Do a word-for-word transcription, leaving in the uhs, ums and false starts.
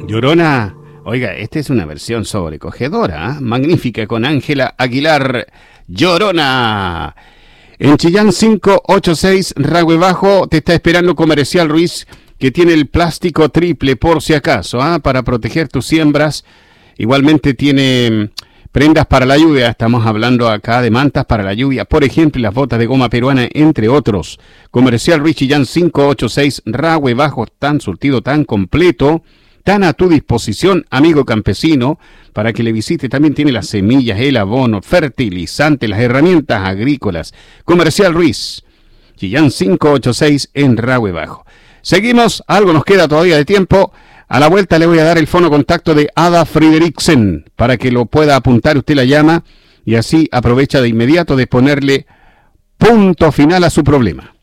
Llorona, oiga, esta es una versión sobrecogedora, ¿eh? Magnífica, con Ángela Aguilar. Llorona. En Chillán cinco ocho seis, Ragüe Bajo, te está esperando Comercial Ruiz, que tiene el plástico triple por si acaso, ¿ah? Para proteger tus siembras. Igualmente tiene prendas para la lluvia, estamos hablando acá de mantas para la lluvia, por ejemplo, las botas de goma peruana, entre otros. Comercial Ruiz Chillán cinco ocho seis, Ragüe Bajo, tan surtido, tan completo, tan a tu disposición, amigo campesino, para que le visite. También tiene las semillas, el abono, fertilizante, las herramientas agrícolas. Comercial Ruiz, Chillán cinco ocho seis en Ragüe Bajo. Seguimos, algo nos queda todavía de tiempo. A la vuelta le voy a dar el fono contacto de Ada Frideriksen para que lo pueda apuntar, usted la llama y así aprovecha de inmediato de ponerle punto final a su problema.